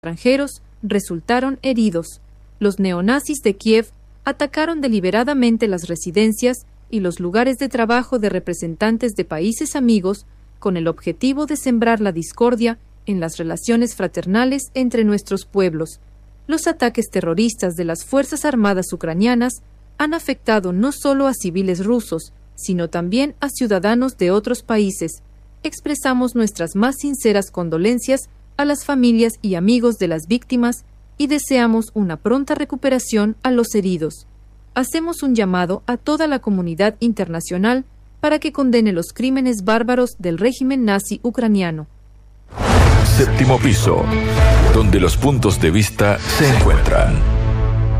extranjeros resultaron heridos. Los neonazis de Kiev atacaron deliberadamente las residencias y los lugares de trabajo de representantes de países amigos con el objetivo de sembrar la discordia en las relaciones fraternales entre nuestros pueblos. Los ataques terroristas de las Fuerzas Armadas ucranianas han afectado no solo a civiles rusos, sino también a ciudadanos de otros países. Expresamos nuestras más sinceras condolencias a las familias y amigos de las víctimas y deseamos una pronta recuperación a los heridos. Hacemos un llamado a toda la comunidad internacional para que condene los crímenes bárbaros del régimen nazi ucraniano. Séptimo piso, donde los puntos de vista se encuentran.